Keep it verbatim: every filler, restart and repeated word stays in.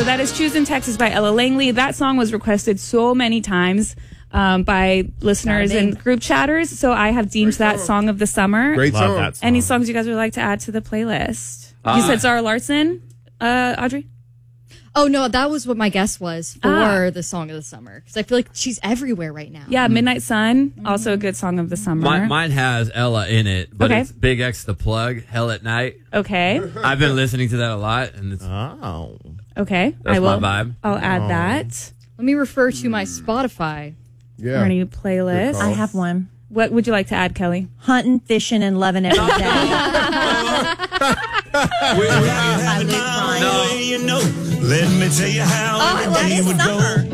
So that is Choosing Texas by Ella Langley. That song was requested so many times um, by listeners and group chatters. So I have deemed that song of the summer. Great Love song. that song. Any songs you guys would like to add to the playlist? Uh, you said Zara Larsson, uh, Audrey? Oh, no, that was what my guess was for Ah. the song of the summer. Because I feel like she's everywhere right now. Yeah, Midnight Sun, also a good song of the summer. Mine, mine has Ella in it, but Okay. it's Big X The Plug, Hell at Night. Okay, I've been listening to that a lot, and it's Oh. okay. That's I will, my vibe. I'll add that Let me refer to my Spotify. Yeah. for any playlist. call. I have one. What would you like to add, Kelly? Hunting, fishing, and loving every day. By Luke Bryan. No. You know, let me tell you how Oh, I every love day this would summer. go.